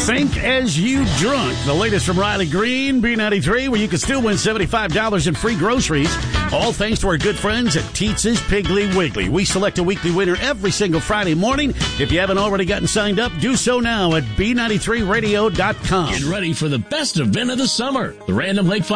Think as you drunk. The latest from Riley Green, B93, where you can still win $75 in free groceries. All thanks to our good friends at Teetz's Piggly Wiggly. We select a weekly winner every single Friday morning. If you haven't already gotten signed up, do so now at B93radio.com. Get ready for the best event of the summer, the Random Lake